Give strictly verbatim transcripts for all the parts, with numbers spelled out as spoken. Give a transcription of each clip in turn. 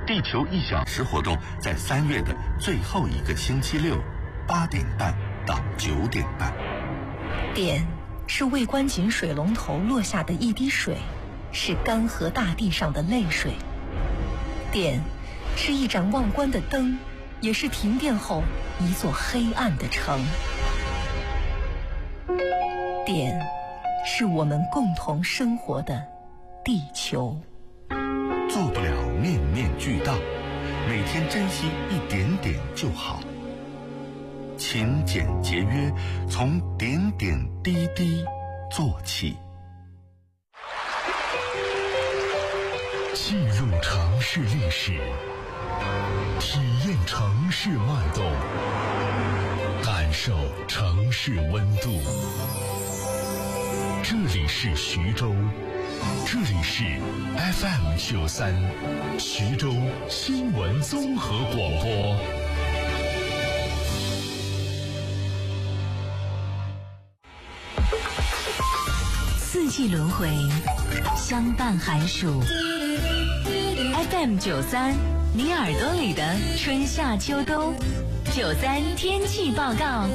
地球一小时活动在三月的最后一个星期六，八点半到九点半。 点是未关紧水龙头落下的一滴水，是干涸大地上的泪水。点是一盏忘关的灯，也是停电后一座黑暗的城。点是我们共同生活的地球。 做不了面面俱到，每天珍惜一点点就好。勤俭节约，从点点滴滴做起。 记录城市历史，体验城市脉动，感受城市温度。这里是徐州，这里是 F M 九三，徐州新闻综合广播。 四季轮回，相伴寒暑。F M 九三，你耳朵里的春夏秋冬。九三天气报告。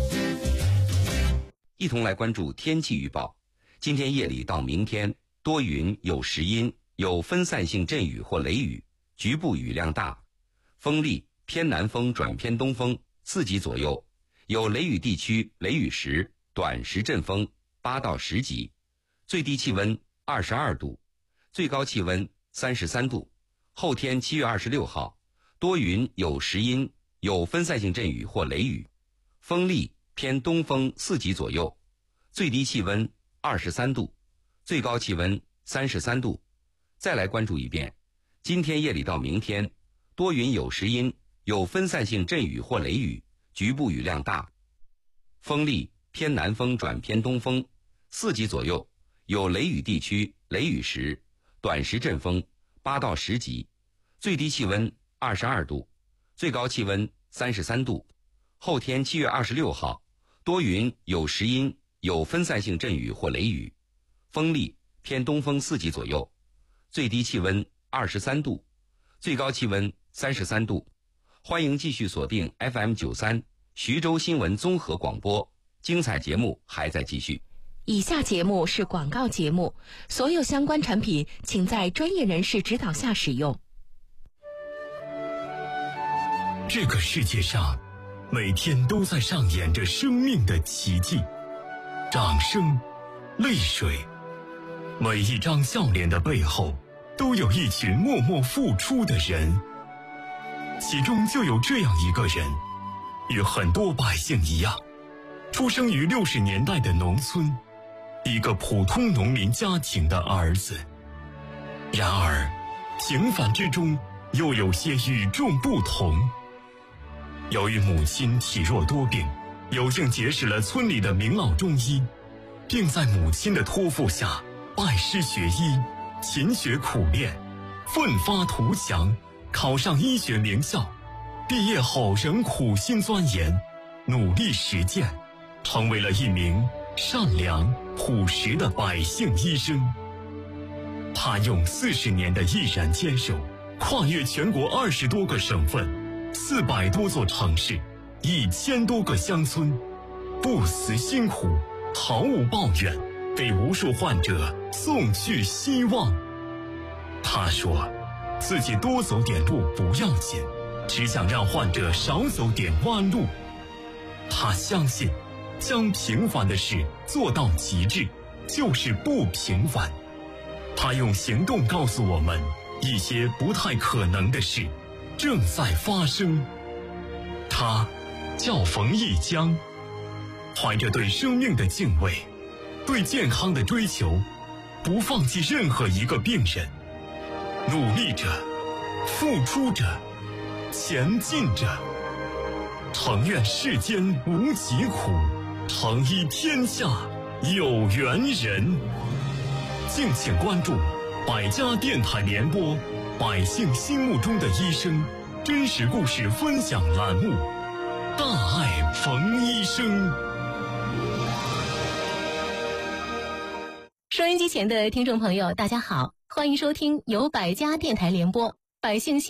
一同来关注天气预报。今天夜里到明天，多云有时阴，有分散性阵雨或雷雨，局部雨量大，风力偏南风转偏东风，四级左右，有雷雨地区雷雨时短时阵风八到十级，最低气温二十二度，最高气温三十三度。后天七月二十六号，多云有时阴，有分散性阵雨或雷雨，风力偏东风四级左右，最低气温二十三度，最高气温三十三度。再来关注一遍，今天夜里到明天，多云有时阴，有分散性阵雨或雷雨，局部雨量大，风力偏南风转偏东风，四级左右，有雷雨地区雷雨时短时阵风八到十级，最低气温二十二度，最高气温三十三度。后天七月二十六号，多云有时阴，有分散性阵雨或雷雨，风力偏东风四级左右，最低气温二十三度，最高气温三十三度。欢迎继续锁定 F M 九三 徐州新闻综合广播，精彩节目还在继续。 以下节目是广告节目，所有相关产品请在专业人士指导下使用。 这个世界上每天都在上演着生命的奇迹，掌声，泪水，每一张笑脸的背后都有一群默默付出的人，其中就有这样一个人，与很多百姓一样，出生于六十年代的农村，一个普通农民家庭的儿子。然而平凡之中又有些与众不同。由于母亲体弱多病，有幸结识了村里的名老中医，并在母亲的托付下拜师学医，勤学苦练，奋发图强，考上医学名校。毕业后仍苦心钻研，努力实践，成为了一名善良朴实的百姓医生。他用四十年的毅然坚守，跨越全国二十多个省份，四百多座城市，一千多个乡村，不辞辛苦，毫无抱怨，给无数患者送去希望。他说自己多走点路不要紧，只想让患者少走点弯路。他相信将平凡的事做到极致就是不平凡。他用行动告诉我们，一些不太可能的事正在发生。他叫冯一江，怀着对生命的敬畏，对健康的追求，不放弃任何一个病人，努力着，付出着，前进着。诚愿世间无疾苦，诚医天下有缘人。敬请关注百家电台联播百姓心目中的医生真实故事分享栏目，大爱冯医生。 收音机前的听众朋友大家好，欢迎收听由百家电台联播百姓